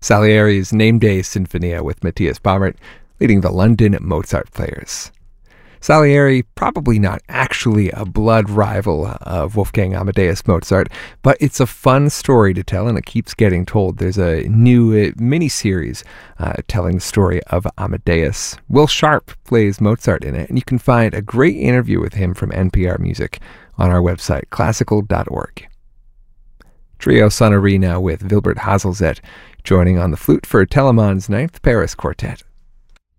Salieri's Name Day Sinfonia with Matthias Baumert leading the London Mozart Players. Salieri, probably not actually a blood rival of Wolfgang Amadeus Mozart, but it's a fun story to tell, and it keeps getting told. There's a new mini-series telling the story of Amadeus. Will Sharp plays Mozart in it, and you can find a great interview with him from NPR Music on our website, classical.org. Trio Sonorina with Wilbert Haselzet joining on the flute for Telemann's Ninth Paris Quartet.